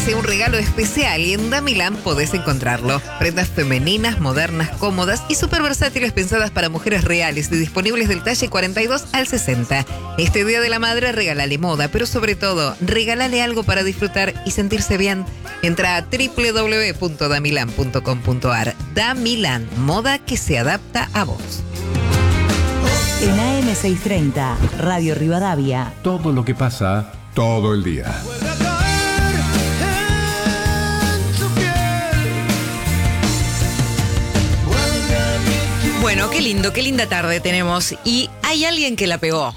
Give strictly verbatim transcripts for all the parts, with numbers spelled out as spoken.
merece un regalo especial y en Damiland podés encontrarlo. Prendas femeninas, modernas, cómodas y súper versátiles pensadas para mujeres reales y disponibles del talle cuarenta y dos al sesenta. Este Día de la Madre regálale moda, pero sobre todo, regálale algo para disfrutar y sentirse bien. Entra a doble u doble u doble u punto damiland punto com punto a r. Damiland, moda que se adapta a vos. En A M seiscientos treinta, Radio Rivadavia. Todo lo que pasa todo el día. Bueno, qué lindo, qué linda tarde tenemos. Y hay alguien que la pegó.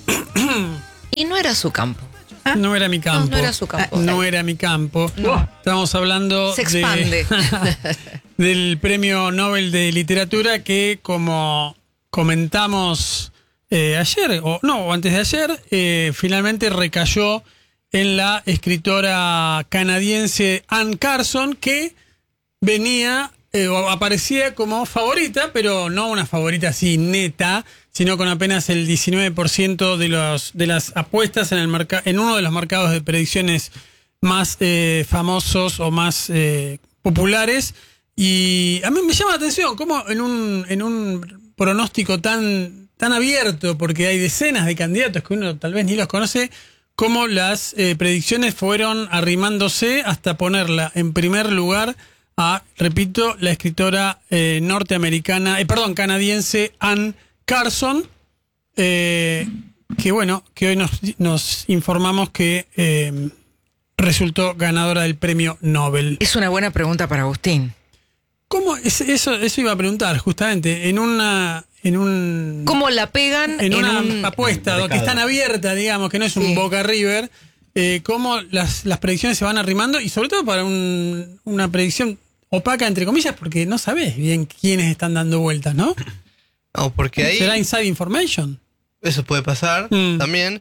Y no era su campo. ¿Ah? No era mi campo. No, no era su campo. No era mi campo. No. Estamos hablando Se expande. De, del Premio Nobel de Literatura que, como comentamos eh, ayer, o no, antes de ayer, eh, finalmente recayó en la escritora canadiense Anne Carson, que venía, eh, o aparecía como favorita, pero no una favorita así neta, sino con apenas el diecinueve por ciento de, los, de las apuestas en, el merc- en uno de los mercados de predicciones más eh, famosos o más eh, populares. Y a mí me llama la atención cómo en un, en un pronóstico tan, tan abierto, porque hay decenas de candidatos que uno tal vez ni los conoce, cómo las eh, predicciones fueron arrimándose hasta ponerla en primer lugar a, repito, la escritora eh, norteamericana, eh, perdón, canadiense Anne Carson, eh, que bueno, que hoy nos, nos informamos que eh, resultó ganadora del premio Nobel. Es una buena pregunta para Agustín. ¿Cómo? Es, eso, eso iba a preguntar, justamente, en una... En un, ¿Cómo la pegan? En, en una un, apuesta un que es tan abierta, digamos, que no es sí. un Boca River, eh, cómo las, las predicciones se van arrimando, y sobre todo para un, una predicción opaca, entre comillas, porque no sabes bien quiénes están dando vueltas, ¿no? No, porque ahí... ¿Será inside information? Eso puede pasar mm. también,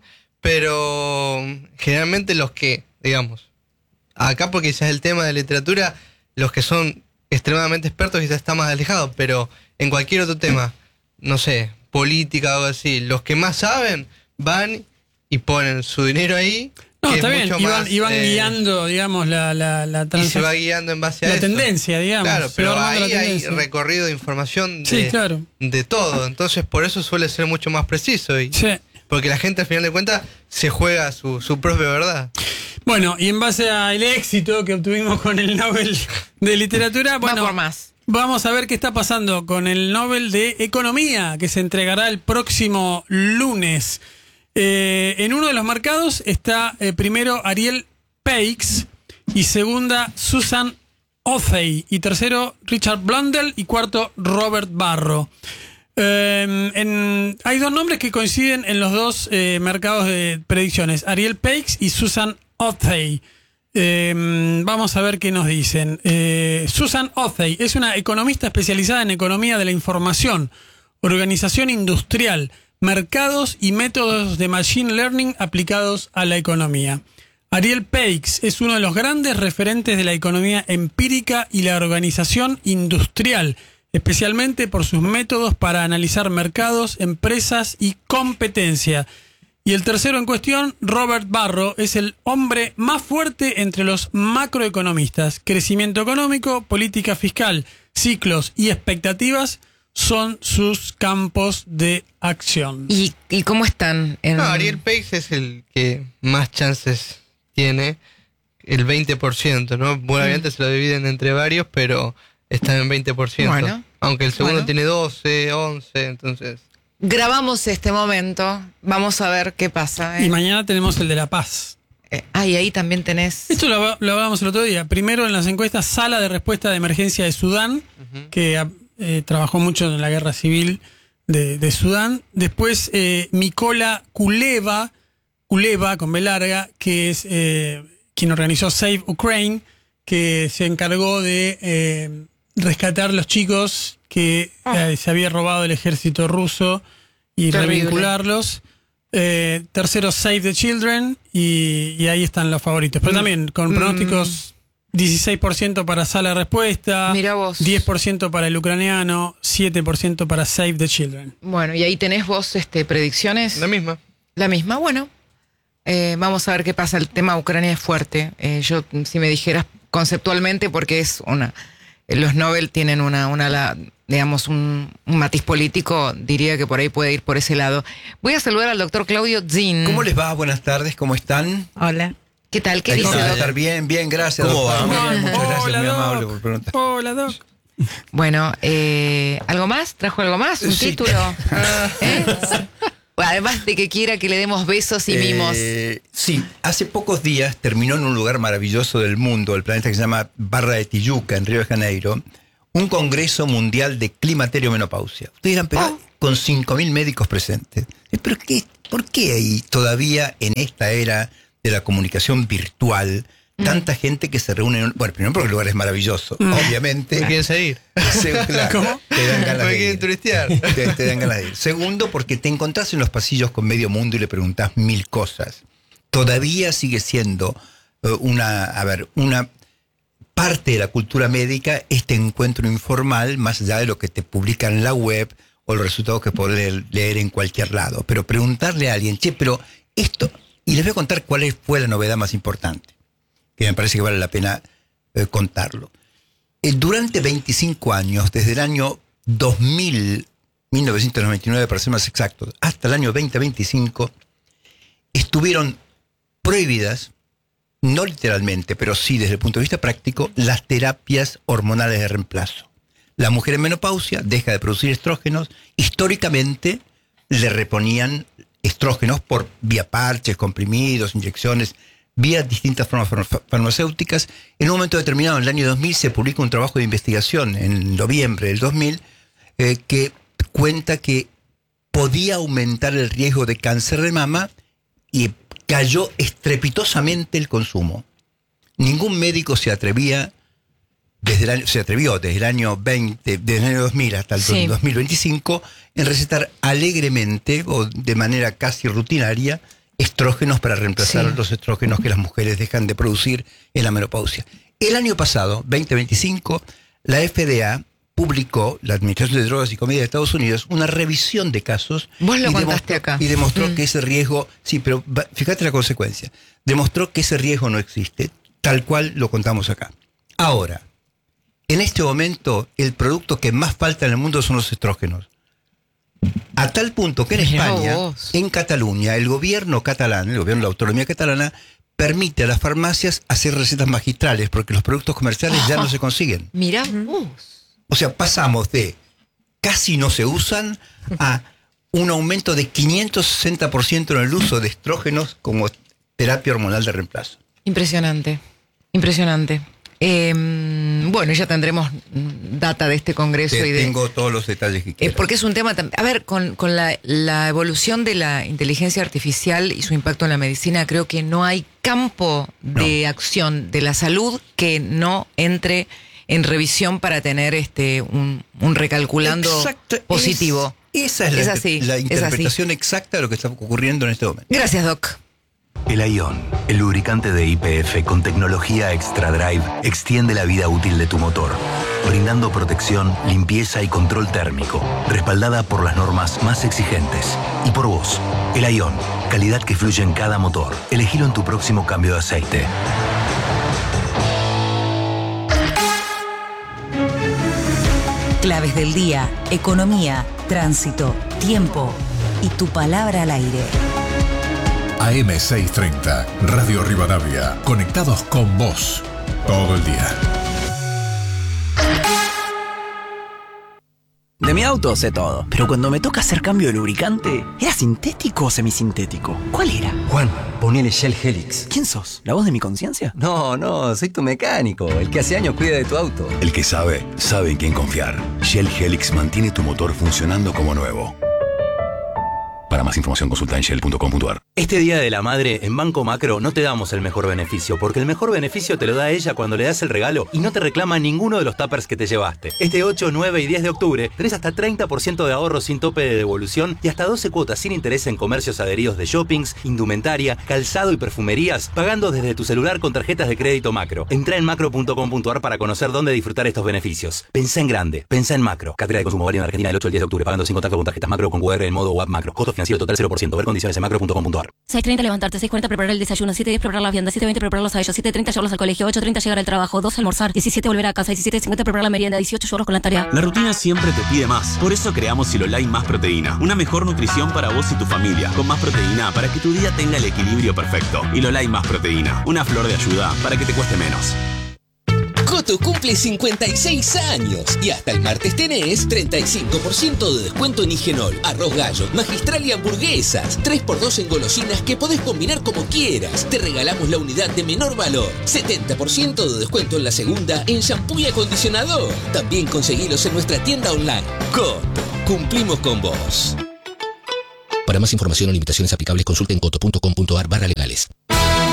pero generalmente los que, digamos, acá porque quizás el tema de literatura, los que son extremadamente expertos quizás está más alejado, pero en cualquier otro tema, no sé, política o algo así, los que más saben van y ponen su dinero ahí. No, está bien, iban, iban eh, guiando, digamos, la, la, la trans- y se va guiando en base a la eso. tendencia, digamos. Claro, pero ahí hay recorrido de información de, sí, claro. de todo, entonces por eso suele ser mucho más preciso. Y, sí. Porque la gente al final de cuentas se juega su, su propia verdad. Bueno, y en base al éxito que obtuvimos con el Nobel de Literatura, bueno, va por más. Vamos a ver qué está pasando con el Nobel de Economía, que se entregará el próximo lunes. Eh, en uno de los mercados está eh, primero Ariel Peix y segunda Susan Othey y tercero Richard Blundell y cuarto Robert Barro. Eh, en, hay dos nombres que coinciden en los dos eh, mercados de predicciones, Ariel Peix y Susan Othey. Eh, vamos a ver qué nos dicen. Eh, Susan Othey es una economista especializada en economía de la información, organización industrial, mercados y métodos de machine learning aplicados a la economía. Ariel Peix es uno de los grandes referentes de la economía empírica y la organización industrial, especialmente por sus métodos para analizar mercados, empresas y competencia. Y el tercero en cuestión, Robert Barro, es el hombre más fuerte entre los macroeconomistas. Crecimiento económico, política fiscal, ciclos y expectativas son sus campos de acción. ¿Y, y cómo están? En... No, Ariel Peix es el que más chances tiene, el veinte por ciento, ¿no? Bueno, obviamente mm. se lo dividen entre varios, pero están en veinte por ciento. Bueno, aunque el segundo bueno. tiene doce, once, entonces... Grabamos este momento, vamos a ver qué pasa. ¿eh? Y mañana tenemos el de La Paz. Eh, ah, y ahí también tenés... Esto lo, lo hablábamos el otro día. Primero en las encuestas, Sala de Respuesta de Emergencia de Sudán, uh-huh. que eh, trabajó mucho en la guerra civil de, de Sudán. Después, eh, Mykola Kuleva, Kuleva, con B larga, que es eh, quien organizó Save Ukraine, que se encargó de eh, rescatar los chicos que ah. eh, se había robado el ejército ruso y Terrible. revincularlos. Eh, tercero, Save the Children, y, y ahí están los favoritos. Pero mm. también con mm. pronósticos dieciséis por ciento para Sala de Respuesta, Mirá vos. diez por ciento para el ucraniano, siete por ciento para Save the Children. Bueno, y ahí tenés vos este, predicciones. La misma. La misma, bueno. Eh, vamos a ver qué pasa. El tema Ucrania es fuerte. Eh, yo, si me dijeras conceptualmente, porque es una... Los Nobel tienen una, una la, digamos, un, un matiz político, diría que por ahí puede ir por ese lado. Voy a saludar al doctor Claudio Zin. ¿Cómo les va? Buenas tardes, ¿cómo están? Hola. ¿Qué tal? ¿Qué Ahí dice, está, doctor? estar bien, bien, gracias. ¿Cómo doctor. va? Muy bien, muchas gracias, Hola, muy Doc. amable por preguntar. Hola, Doc. Bueno, eh, ¿algo más? ¿Trajo algo más? ¿Un Sí. título? ¿Eh? Además de que quiera que le demos besos y mimos. Eh, sí, hace pocos días terminó en un lugar maravilloso del mundo, el planeta que se llama Barra de Tijuca, en Río de Janeiro, un congreso mundial de climaterio menopausia. Ustedes dirán, pero Oh. con cinco mil médicos presentes. Eh, ¿Pero qué, por qué hay todavía en esta era de la comunicación virtual tanta gente que se reúne en un... Bueno, primero porque el lugar es maravilloso, obviamente. ¿Me quieren seguir? Se- claro, ¿Cómo? Te dan ganas ¿Me de quieren ir. turistear? Te, te dan ganas de ir. Segundo, porque te encontrás en los pasillos con medio mundo y le preguntás mil cosas. Todavía sigue siendo eh, una, a ver, una parte de la cultura médica este encuentro informal, más allá de lo que te publican en la web o los resultados que podés leer, leer en cualquier lado. Pero preguntarle a alguien, che, pero esto... Y les voy a contar cuál es- fue la novedad más importante, que me parece que vale la pena eh, contarlo. Eh, durante veinticinco años, desde el año dos mil, mil novecientos noventa y nueve para ser más exactos, hasta el año veinte veinticinco, estuvieron prohibidas, no literalmente, pero sí desde el punto de vista práctico, las terapias hormonales de reemplazo. La mujer en menopausia deja de producir estrógenos. Históricamente le reponían estrógenos por vía parches, comprimidos, inyecciones, vía distintas formas farma- farmacéuticas. En un momento determinado, en el año dos mil, se publica un trabajo de investigación, en noviembre del dos mil, eh, que cuenta que podía aumentar el riesgo de cáncer de mama y cayó estrepitosamente el consumo. Ningún médico se atrevía, desde el año, se atrevió desde el año veinte, desde el año dos mil hasta el Sí. dos mil veinticinco, en recetar alegremente o de manera casi rutinaria estrógenos para reemplazar Sí. los estrógenos que las mujeres dejan de producir en la menopausia. El año pasado, veinte veinticinco, la F D A publicó, la Administración de Drogas y Comida de Estados Unidos, una revisión de casos. Vos lo y contaste demostró- acá. Y demostró Mm. que ese riesgo, sí, pero va- fíjate la consecuencia, demostró que ese riesgo no existe, tal cual lo contamos acá. Ahora, en este momento, el producto que más falta en el mundo son los estrógenos. A tal punto que en Mirá España, vos. en Cataluña, el gobierno catalán, el gobierno de la autonomía catalana, permite a las farmacias hacer recetas magistrales porque los productos comerciales ya no se consiguen. Mirá vos. O sea, pasamos de casi no se usan a un aumento de quinientos sesenta por ciento en el uso de estrógenos como terapia hormonal de reemplazo. Impresionante. Impresionante. Eh, bueno, ya tendremos mm, data de este congreso Te y de... tengo todos los detalles que Eh, quiero. porque es un tema... tam- A ver, con, con la, la evolución de la inteligencia artificial y su impacto en la medicina, creo que no hay campo de acción de la salud que no entre en revisión para tener este un, un recalculando Exacto, positivo. es- esa es, Es la, así, la es así. interpretación exacta de lo que está ocurriendo en este momento. Gracias, Doc. El Ion, el lubricante de Y P F con tecnología Extra Drive, extiende la vida útil de tu motor, brindando protección, limpieza y control térmico, respaldada por las normas más exigentes. Y por vos, el Ion, calidad que fluye en cada motor. Elegilo en tu próximo cambio de aceite. Claves del día, economía, tránsito, tiempo y tu palabra al aire. A M seiscientos treinta, Radio Rivadavia, conectados con vos todo el día. De mi auto sé todo, pero cuando me toca hacer cambio de lubricante, ¿era sintético o semisintético? ¿Cuál era? Juan, ponele Shell Helix. ¿Quién sos? ¿La voz de mi conciencia? No, no, soy tu mecánico, el que hace años cuida de tu auto. El que sabe, sabe en quién confiar. Shell Helix mantiene tu motor funcionando como nuevo. Para más información consulta en shell punto com punto a r. Este Día de la Madre, en Banco Macro no te damos el mejor beneficio, porque el mejor beneficio te lo da ella cuando le das el regalo y no te reclama ninguno de los tuppers que te llevaste. Este ocho, nueve y diez de octubre tenés hasta treinta por ciento de ahorro sin tope de devolución y hasta doce cuotas sin interés en comercios adheridos de shoppings, indumentaria, calzado y perfumerías, pagando desde tu celular con tarjetas de crédito Macro. Entrá en macro punto com punto a r para conocer dónde disfrutar estos beneficios. Pensá en grande, pensá en Macro. Cartera de consumo válida en Argentina del ocho al diez de octubre, pagando sin contacto con tarjetas Macro con Q R en modo web Macro. Costo financiero financiero total cero por ciento. Ver condiciones en macro punto com punto ar. seis treinta levantarte, seis cuarenta preparar el desayuno, siete diez preparar la vianda, siete veinte prepararlos a ellos, siete treinta llevarlos al colegio, ocho treinta llegar al trabajo, doce almorzar, diecisiete volver a casa, diecisiete cincuenta preparar la merienda, dieciocho llevarlos con la tarea. La rutina siempre te pide más. Por eso creamos Silolai Más Proteína. Una mejor nutrición para vos y tu familia. Con más proteína para que tu día tenga el equilibrio perfecto. Silolai Más Proteína. Una flor de ayuda para que te cueste menos. Coto cumple cincuenta y seis años y hasta el martes tenés treinta y cinco por ciento de descuento en Higenol, arroz gallo, magistral y hamburguesas. tres por dos en golosinas que podés combinar como quieras. Te regalamos la unidad de menor valor. setenta por ciento de descuento en la segunda en shampoo y acondicionador. También conseguilos en nuestra tienda online. Coto, cumplimos con vos. Para más información o limitaciones aplicables consulten coto punto com punto ar barra legales.